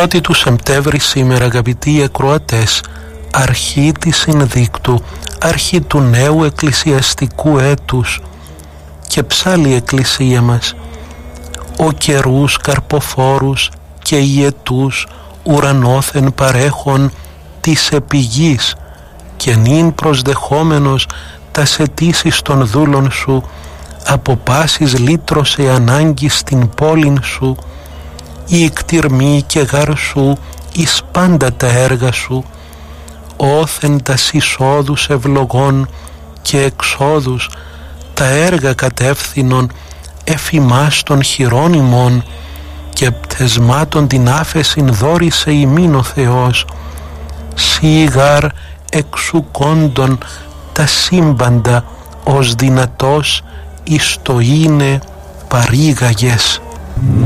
1η του Σεπτέμβρη σήμερα, αγαπητοί ακροατές, αρχή της συνδίκτου, αρχή του νέου εκκλησιαστικού έτους και ψάλλει η Εκκλησία μας. Ο καιρούς καρποφόρους και ιετούς ουρανόθεν παρέχον της επιγής και νυν προσδεχόμενος τας αιτήσεις των δούλων σου, από πάσης λύτρωσε ανάγκη στην πόλην σου, η εκτιρμή και γαρσού εις πάντα τα έργα σου, όθεν τας εισόδους ευλογών και εξόδους τα έργα κατεύθυνον εφημάς των χειρών ημών, και πτεσμάτων την άφεσιν δόρισε ημίν ο Θεός, σίγαρ εξουκόντων τα σύμπαντα ως δυνατός εις το είναι παρήγαγες.